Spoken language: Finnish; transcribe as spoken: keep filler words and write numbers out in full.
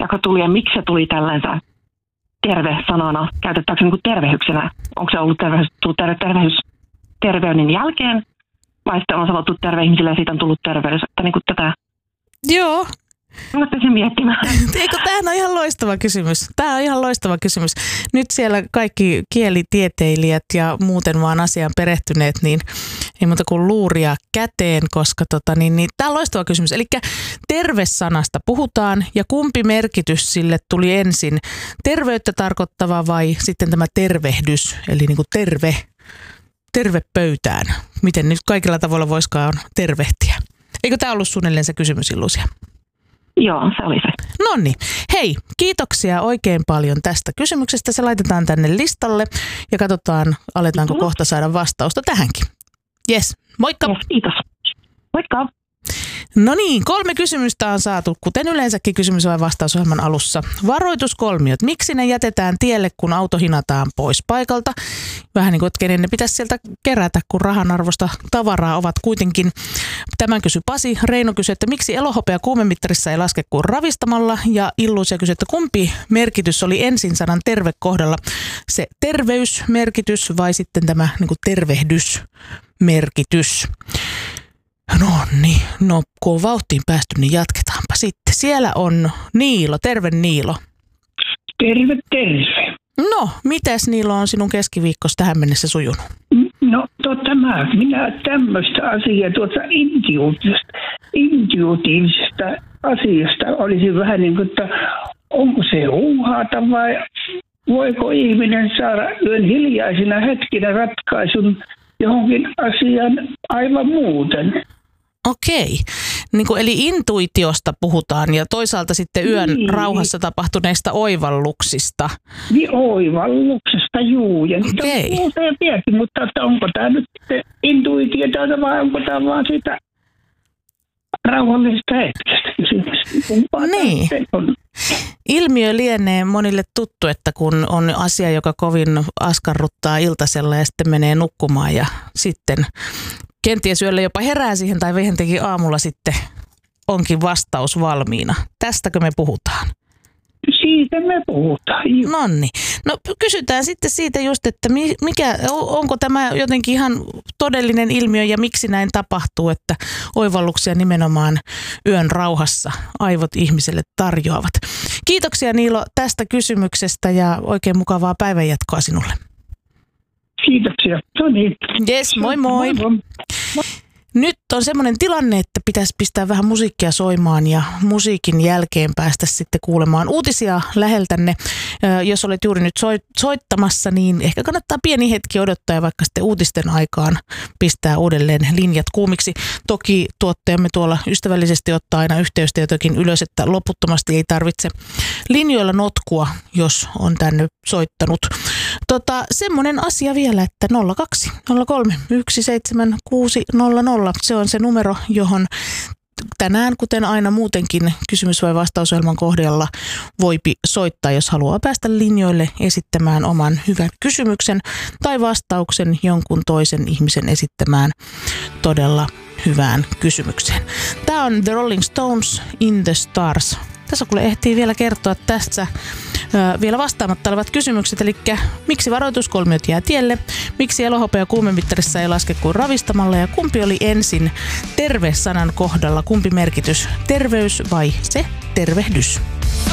mistä tuli ja miksi se tuli tällaisen terve-sanana? Käytetäänkö se niin kuin tervehyksenä? Onko se ollut terveys, terve, terveys terveyden jälkeen? Vai sitten on sanottu terve ihmisille ja siitä on tullut terveys? Että niin kuin tätä... Joo. Mä sen miettimään. Eikö, tämähän on ihan loistava kysymys. Tämä on ihan loistava kysymys. Nyt siellä kaikki kielitieteilijät ja muuten vaan asiaan perehtyneet, niin ei muuta kuin luuria käteen, koska tota, niin, niin, tämä on loistava kysymys. Eli terve-sanasta puhutaan ja kumpi merkitys sille tuli ensin? Terveyttä tarkoittava vai sitten tämä tervehdys, eli niin kuin terve, terve pöytään? Miten nyt kaikilla tavoilla voisikaan tervehtiä? Eikö tämä ollut suunnilleen se kysymys, Illuusia? Joo, se oli se. Noniin. Hei, kiitoksia oikein paljon tästä kysymyksestä. Se laitetaan tänne listalle ja katsotaan, aletaanko mm-hmm. kohta saada vastausta tähänkin. Jes, moikka. Yes, kiitos. Moikka. No niin, kolme kysymystä on saatu, kuten yleensäkin kysymys- vai vastausohjelman alussa. Varoituskolmiot. Miksi ne jätetään tielle, kun auto hinataan pois paikalta? Vähän niin kuin, että kenen ne pitäisi sieltä kerätä, kun rahan arvosta tavaraa ovat kuitenkin. Tämän kysyi Pasi. Reino kysyi, että miksi elohopea kuumemittarissa ei laske kuin ravistamalla? Ja Illuusia kysyi, että kumpi merkitys oli ensin sanan terve kohdalla? Se terveysmerkitys vai sitten tämä niin kuin tervehdysmerkitys? No niin, no kun on vauhtiin päästy, niin jatketaanpa sitten. Siellä on Niilo. Terve Niilo. Terve, terve. No, mites Niilo on sinun keskiviikkosi tähän mennessä sujunut? No totta mä, minä tämmöistä asiaa tuossa intuitiivisesta, intuitiivisesta asiasta olisin vähän niin kuin, että onko se huuhaata vai voiko ihminen saada yön hiljaisina hetkinä ratkaisun johonkin asiaan aivan muuten. Okei. Niin kuin, eli intuitiosta puhutaan ja toisaalta sitten yön niin. rauhassa tapahtuneista oivalluksista. Niin oivalluksesta, juu. Ja niitä Okei. on useampiakin, mutta että onko tämä nyt intuitiota vai onko tämä vaan sitä rauhallisesta hetkestä kysymys? Niin. Ilmiö lienee monille tuttu, että kun on asia, joka kovin askarruttaa iltasella ja sitten menee nukkumaan ja sitten kenties yöllä jopa herää siihen tai vähintäänkin aamulla sitten onkin vastaus valmiina. Tästäkö me puhutaan? Siitä me puhutaan. Nonni. No kysytään sitten siitä just, että mikä, onko tämä jotenkin ihan todellinen ilmiö ja miksi näin tapahtuu, että oivalluksia nimenomaan yön rauhassa aivot ihmiselle tarjoavat. Kiitoksia Niilo tästä kysymyksestä ja oikein mukavaa päivänjatkoa sinulle. Kiitoksia. No niin. Yes, moi moi. moi, moi. Nyt on semmoinen tilanne, että pitäisi pistää vähän musiikkia soimaan ja musiikin jälkeen päästä sitten kuulemaan uutisia läheltänne. Jos olet juuri nyt soittamassa, niin ehkä kannattaa pieni hetki odottaa ja vaikka sitten uutisten aikaan pistää uudelleen linjat kuumiksi. Toki tuottajamme tuolla ystävällisesti ottaa aina yhteystä jotakin ylös, että loputtomasti ei tarvitse linjoilla notkua, jos on tänne soittanut. Tota, semmoinen asia vielä, että nolla kaksi nolla kolme yksi seitsemän kuusi nolla nolla. Se on se numero, johon tänään, kuten aina muutenkin kysymys- vai vastausohjelman kohdalla voipi soittaa, jos haluaa päästä linjoille esittämään oman hyvän kysymyksen tai vastauksen jonkun toisen ihmisen esittämään todella hyvään kysymykseen. Tämä on The Rolling Stones in the Stars. Tässä kuule ehtii vielä kertoa tässä ö, vielä vastaamatta olevat kysymykset, eli miksi varoituskolmiot jää tielle, miksi elohopea kuumemittarissa ei laske kuin ravistamalla ja kumpi oli ensin terve-sanan kohdalla, kumpi merkitys, terveys vai se tervehdys?